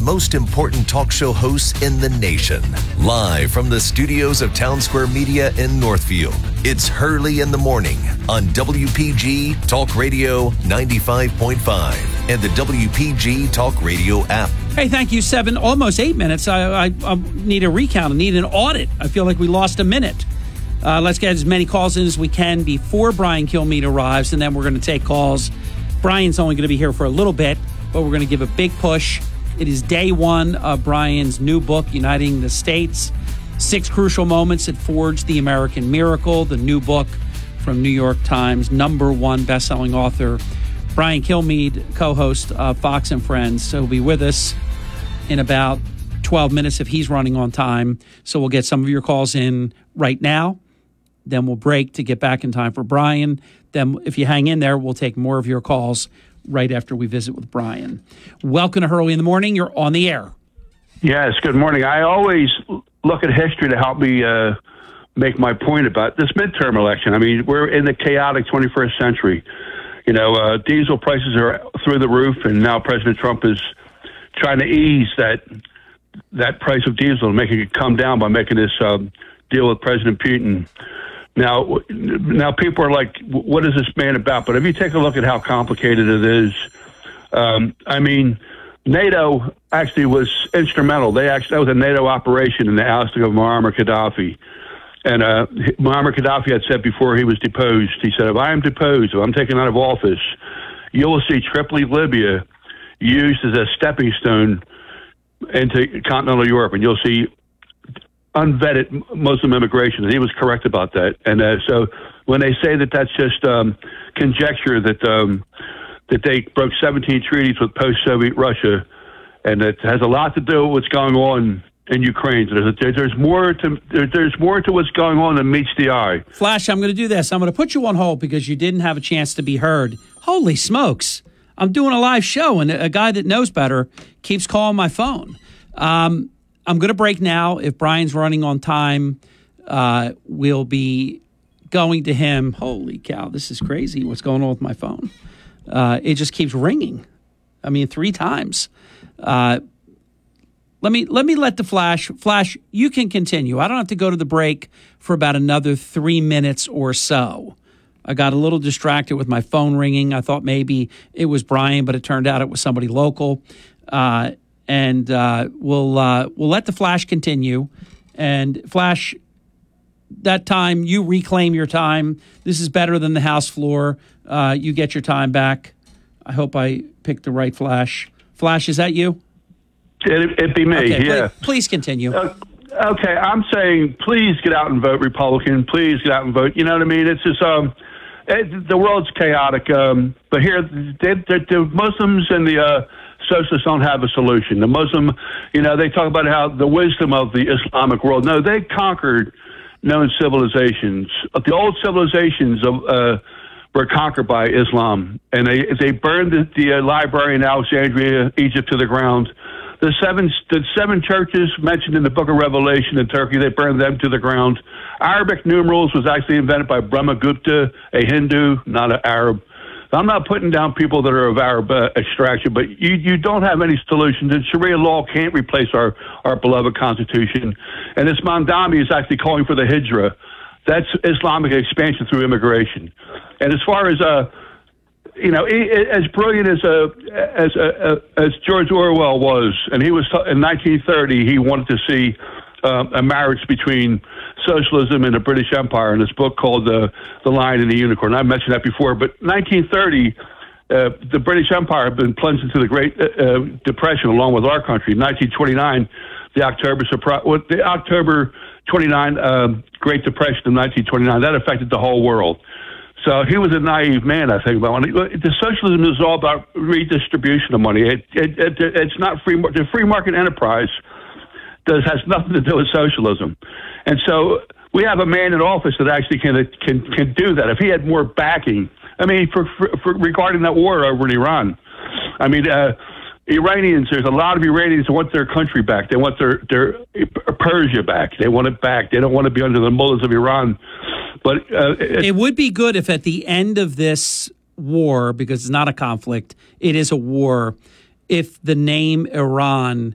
most important talk show hosts in the nation. Live from the studios of Town Square Media in Northfield, it's Hurley in the Morning on WPG Talk Radio 95.5 and the WPG Talk Radio app. Hey, thank you. Almost 8 minutes. I need a recount. I need an audit. I feel like we lost a minute. Let's get as many calls in as we can before Brian Kilmeade arrives, and then we're going to take calls. Brian's only going to be here for a little bit, but we're going to give a big push. It is day one of Brian's new book, Uniting the States, 6 Crucial Moments That Forged the American Miracle, the new book from New York Times, #1 best-selling author, Brian Kilmeade, co-host of Fox and Friends. So he'll be with us in about 12 minutes if he's running on time. So we'll get some of your calls in right now. Then we'll break to get back in time for Brian. Then if you hang in there, we'll take more of your calls right after we visit with Brian. Welcome to Hurley in the Morning. You're on the air. Yes, good morning. I always look at history to help me make my point about this midterm election. I mean, we're in the chaotic 21st century. You know, diesel prices are through the roof, and now President Trump is trying to ease that price of diesel and making it come down by making this deal with President Putin. Now people are like, what is this man about? But if you take a look at how complicated it is, I mean, NATO actually was instrumental. That was a NATO operation in the ousting of Muammar Gaddafi. And Muammar Gaddafi had said before he was deposed, he said, if I am deposed, if I'm taken out of office, you will see Tripoli, Libya, used as a stepping stone into continental Europe, and you'll see unvetted Muslim immigration. And he was correct about that. And so when they say that that's just conjecture, that they broke 17 treaties with post-Soviet Russia, and it has a lot to do with what's going on in Ukraine. There's more to what's going on than meets the eye. Flash, I'm going to do this. I'm going to put you on hold because you didn't have a chance to be heard. Holy smokes. I'm doing a live show, and a guy that knows better keeps calling my phone. I'm going to break now. If Brian's running on time, we'll be going to him. Holy cow, this is crazy. What's going on with my phone? It just keeps ringing. I mean, 3 times. Let me let the Flash, you can continue. I don't have to go to the break for about another 3 minutes or so. I got a little distracted with my phone ringing. I thought maybe it was Brian, but it turned out it was somebody local. And we'll let the Flash continue. And Flash, that time, you reclaim your time. This is better than the House floor. You get your time back. I hope I picked the right Flash. Flash, is that you? It'd be me, okay, yeah. Please continue. Okay, I'm saying please get out and vote Republican. Please get out and vote. You know what I mean? It's just the world's chaotic. But here, the Muslims and the socialists don't have a solution. The Muslim, they talk about how the wisdom of the Islamic world. No, they conquered known civilizations. The old civilizations were conquered by Islam, and they burned the library in Alexandria, Egypt, to the ground. The seven churches mentioned in the Book of Revelation in Turkey, they burned them to the ground. Arabic numerals was actually invented by Brahmagupta, a Hindu, not an Arab. I'm not putting down people that are of Arab extraction, but you don't have any solutions. And Sharia law can't replace our beloved Constitution. And this Mandami is actually calling for the Hijra. That's Islamic expansion through immigration. And as far as as brilliant as George Orwell was, and he was in 1930, he wanted to see a marriage between socialism and the British Empire in this book called The Lion and the Unicorn. I mentioned that before, but 1930, the British Empire had been plunged into the Great Depression along with our country. 1929, the October 29 Great Depression of 1929, that affected the whole world. So he was a naive man, I think. About the socialism is all about redistribution of money. It's not free. The free market enterprise has nothing to do with socialism, and so we have a man in office that actually can do that. If he had more backing, I mean, for regarding that war over in Iran, I mean, Iranians. There's a lot of Iranians who want their country back. They want their Persia back. They want it back. They don't want to be under the mullahs of Iran. But it would be good if at the end of this war, because it's not a conflict, it is a war, if the name Iran